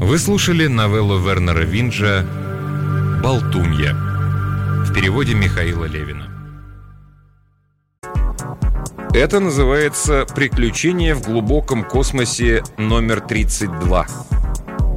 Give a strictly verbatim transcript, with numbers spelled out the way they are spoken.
Вы слушали новеллу Вернера Винджа «Болтунья» в переводе Михаила Левина. Это называется «Приключения в глубоком космосе номер тридцать два».